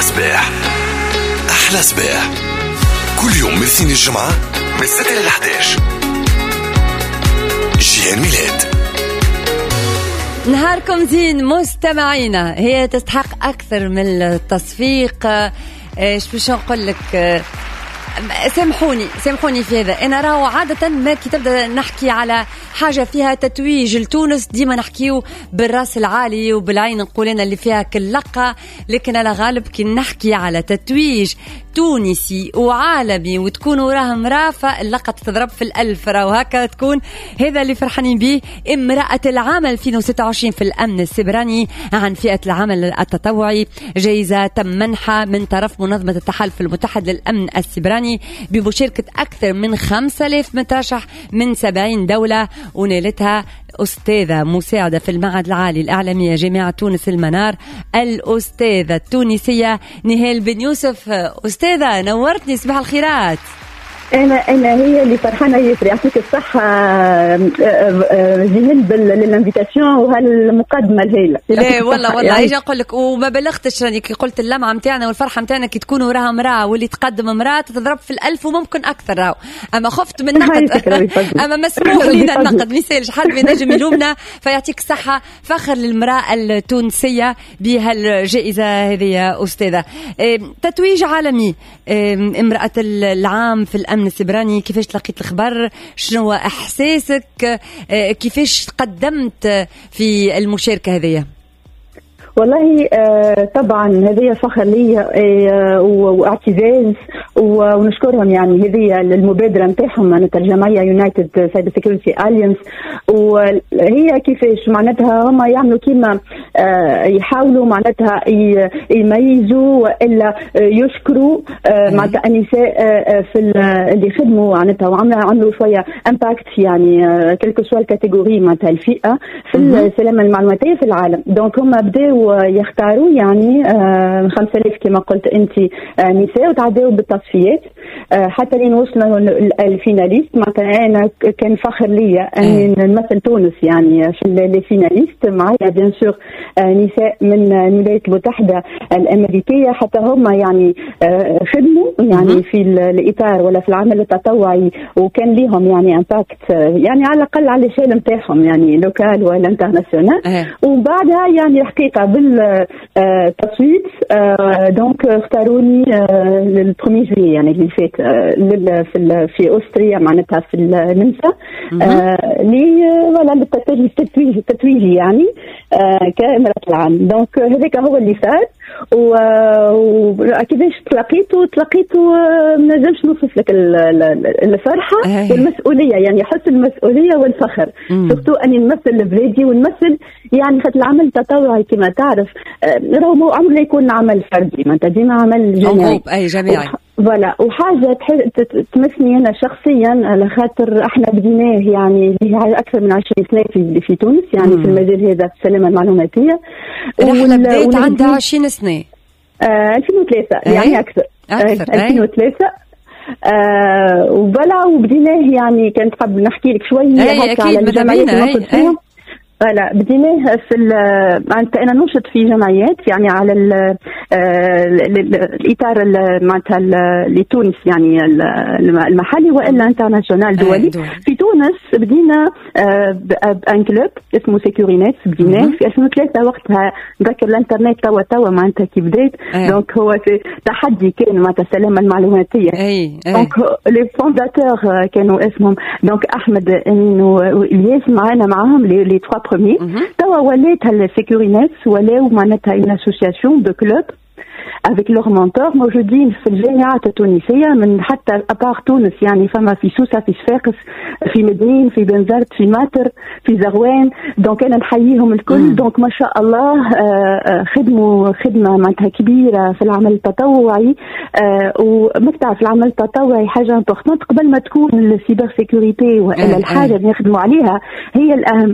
صباح. أحلى صباح كل يوم من الاثنين الجمعة من 6 ل 11. جيهان ميلاد. نهاركم زين مستمعينا. هي تستحق أكثر من التصفيق. ايش باش نقول لك؟ سامحوني في هذا. أنا راهو عادة ما كي تبدأ نحكي على حاجة فيها تتويج لتونس ديما نحكيو بالراس العالي وبالعين نقولنا اللي فيها كلقة، لكن على غالب كي نحكي على تتويج تونسي وعالمي وتكون وراه مرافة اللقة تضرب في الألف، راهو هكا تكون. هذا اللي فرحانين به. امرأة العام 2026 في الأمن السبراني عن فئة العمل التطوعي، جائزة تم منحها من طرف منظمة التحالف المتحد للأمن السبراني بمشاركة أكثر من 5000 مترشح من 70 دولة، ونالتها أستاذة مساعدة في المعهد العالي الإعلامية جامعة تونس المنار، الأستاذة التونسية نهال بن يوسف. أستاذة نورتني، صباح الخيرات. أنا هي اللي فرحانة يسري، يعطيك الصحة جيهان للانفيتاسيون وهالمقدمة الهيلة. لا والله يعني ايش اقول لك، وما بلغتش راني كي قلت اللمعة متاعنا والفرحة متاعنا كي تكون وراها مرأة واللي تقدم مرأة تضرب في الألف وممكن أكثر. راهو أما خفت من نقد أما مسموح لنا النقد، ميسالش حد بينجم يلومنا. فيعطيك الصحة، فخر للمرأة التونسية بهالجائزة هذه يا أستاذة. تتويج عالمي امرأة العام في الأمن السبراني، كيفاش تلقيت الخبر؟ شنو احساسك؟ كيفاش قدمت في المشاركه هذه؟ والله طبعا هذه فخر لي واعتزاز ونشكرهم. يعني هذه المبادره نتاعهم معناتها الجمعيه يونايتد سايبر سيكيورتي اليانس، وهي كيفاش معناتها هم يعملوا كيما يحاولوا معناتها يميزوا والا يشكروا معناتها النساء في اللي خدموا معناتها وعملوا شويه امباكت، يعني كلكو سوا الكاتيجوري معناتها الفئه في السلامه المعلوماتيه في العالم. دونك هم بداوا يختاروا يعني 5000 كما قلت انت نساء، وتعداوا بالتصفيات حتى لين وصلوا الفيناليست. معناتها انا كان فخر لي اني نمثل تونس يعني في الفيناليست. معايا بيان سور نساء من الولايات المتحده الامريكيه، حتى هم يعني خدموا يعني في الاطار ولا في العمل التطوعي، وكان لهم يعني امباكت يعني على الاقل على الشيء نتاعهم يعني لوكال ولا انترناسيونال. وبعدها يعني حقيقه بالتصويت دونك اختاروني للبرومي جويي يعني اللي فات في أوستريا معناتها في النمسا للتتويج يعني كامرأة العام. دونك هذاك هو اللي صار. وكيفاش تلقيته ما نجمش نوصف لك الفرحة والمسؤولية، يعني حس المسؤولية والفخر سورتو أني نمثل بلادي ونمثل يعني خاطر العمل التطوعي كما تعرف راهو مو عمره يكون عمل فردي، ما ديما عمل جماعي. فوالا وحاجة تمسني أنا شخصيا على خاطر احنا بديناه يعني أكثر من 20 سنة في تونس يعني في المجال هذا في السلامة المعلوماتية. رحلة بديت عندها 20 سنة 2003 يعني أكثر 2003 وبلا وبديناه يعني كانت قبل نحكي لك شوية هكا على الجمعيات اللي كنت فيهم. لا بديناه في أنا ننشط في جمعيات يعني على الإطار معناتها لتونس يعني المحلي وإلا انترناسيونال دولي. في تونس بدينا بأن كلوب اسمه سيكورينيت، بديناه في 2003 وقتها نذكر الانترنت توا معناتها كي بديت. دونك هو تحدي كان معناتها السلامة المعلوماتية. دونك لي فونداتور كانوا اسمهم دونك أحمد أمين وإلياس معاهم لي 3 premiers. توا ولات هالسيكورينيت ولاو معناتها une association de club avec leurs mentors موجودين في الجامعات التونسية من حتى أبار تونس يعني فما في سوسة في صفاقس في مدنين في بنزرت في ماتر في زغوان. دونك أنا نحييهم الكل. دونك ما شاء الله خدموا خدمة معناتها كبيرة في العمل التطوعي. ومقطع في العمل التطوعي حاجة امبورطانت قبل ما تكون السيبر سيكوريتي وإلا الحاجة اللي نخدموا عليها هي الأهم.